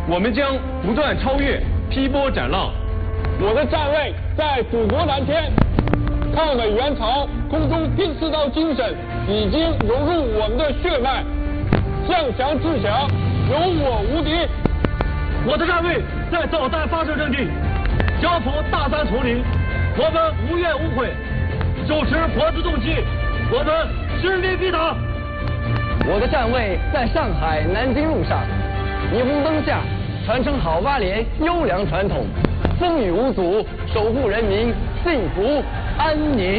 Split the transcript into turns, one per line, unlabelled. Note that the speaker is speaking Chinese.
我们将不断超越，劈波斩浪。
我的站位在祖国蓝天，抗美援朝空中第4道精神已经融入我们的血脉，向强自强，有我无敌。
我的站位在导弹发射阵地，交锋大山丛林，我们无怨无悔，手持活自动机，我们实力必打。
我的站位在上海南京路上，霓虹灯下传承好花莲优良传统，风雨无阻，守护人民幸福安宁。